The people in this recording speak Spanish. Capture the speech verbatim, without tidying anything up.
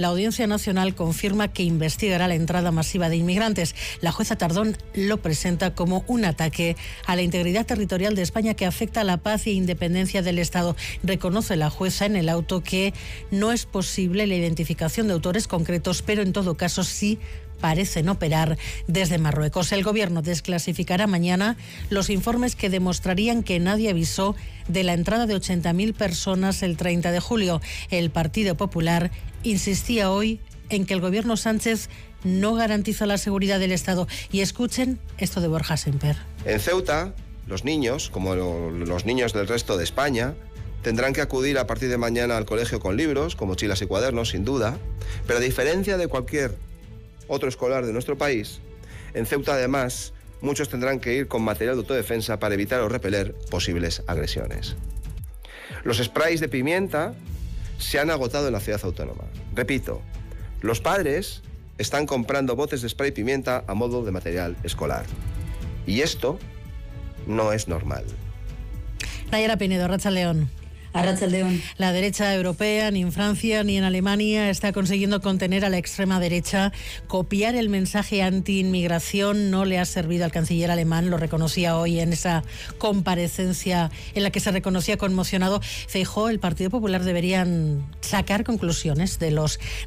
La Audiencia Nacional confirma que investigará la entrada masiva de inmigrantes. La jueza Tardón lo presenta como un ataque a la integridad territorial de España que afecta a la paz e independencia del Estado. Reconoce la jueza en el auto que no es posible la identificación de autores concretos, pero en todo caso sí parecen operar desde Marruecos. El Gobierno desclasificará mañana los informes que demostrarían que nadie avisó de la entrada de ochenta mil personas el treinta de julio. El Partido Popular insistía hoy en que el Gobierno Sánchez no garantiza la seguridad del Estado. Y escuchen esto de Borja Semper. En Ceuta, los niños, como los niños del resto de España, tendrán que acudir a partir de mañana al colegio con libros, con mochilas y cuadernos, sin duda, pero a diferencia de cualquier otro escolar de nuestro país, en Ceuta además muchos tendrán que ir con material de autodefensa para evitar o repeler posibles agresiones. Los sprays de pimienta se han agotado en la ciudad autónoma. Repito, los padres están comprando botes de spray pimienta a modo de material escolar. Y esto no es normal. Nayara Pinedo, Arratsaldeon. Arratsaldeon. La derecha europea, ni en Francia ni en Alemania, está consiguiendo contener a la extrema derecha. Copiar el mensaje anti-inmigración no le ha servido al canciller alemán, lo reconocía hoy en esa comparecencia en la que se reconocía conmocionado. Feijóo, el Partido Popular deberían sacar conclusiones de los